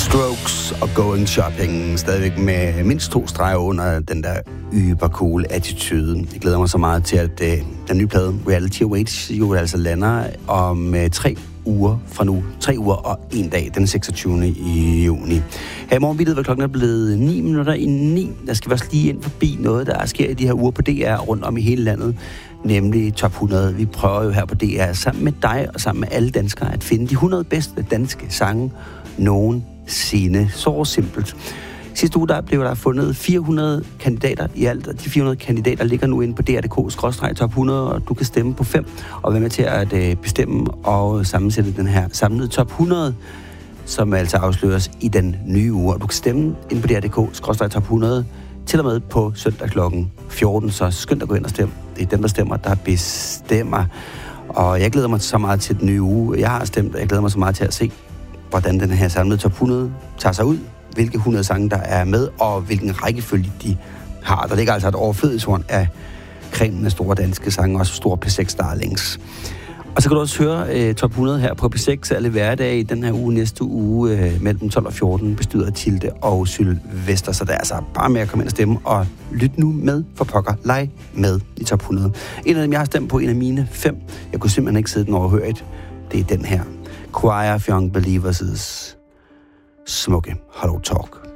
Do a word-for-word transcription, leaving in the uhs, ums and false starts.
Strokes og Going Shopping, stadigvæk med mindst to streger under den der ybercool attitude. Jeg glæder mig så meget til, at øh, den nye plade, Reality Awaits, jo altså lander om øh, tre uger fra nu. Tre uger og en dag, den seksogtyvende juni. Her i morgen, vi ved, hvad klokken er blevet ni minutter i ni. Der skal vi også lige ind forbi noget, der sker i de her uger på D R rundt om i hele landet, nemlig Top hundrede. Vi prøver jo her på D R sammen med dig og sammen med alle danskere at finde de hundrede bedste danske sange nogensinde. Så simpelt. Sidste uge der blev der fundet fire hundrede kandidater i alt, og de fire hundrede kandidater ligger nu inde på D R punktum d k skråstreg top hundrede, og du kan stemme på fem og være med til at øh, bestemme og sammensætte den her samlede top hundrede, som altså afsløres i den nye uge. Og du kan stemme inde på D R punktum d k skråstreg top hundrede til og med på søndag klokken fjorten, så skynd dig gå ind og stemme. Det er dem, der stemmer, der bestemmer. Og jeg glæder mig så meget til den nye uge. Jeg har stemt, og jeg glæder mig så meget til at se, hvordan den her samlede top hundrede tager sig ud, hvilke hundrede sange, der er med, og hvilken rækkefølge de har. Der ligger altså et overflødighedshorn af cremen af store danske sange, også store P seks darlings. Og så kan du også høre uh, top hundrede her på P seks alle hverdage i den her uge, næste uge, uh, mellem tolv og fjorten, bestyret af Tilde og Sylvester. Så der er altså bare med at komme ind og stemme, og lyt nu med for pokker. Leg med i top hundrede. En af dem, jeg har stemt på, en af mine fem, jeg kunne simpelthen ikke sidde den overhørigt, det er den her. Choir of Young Believers' smukke Hollow Talk.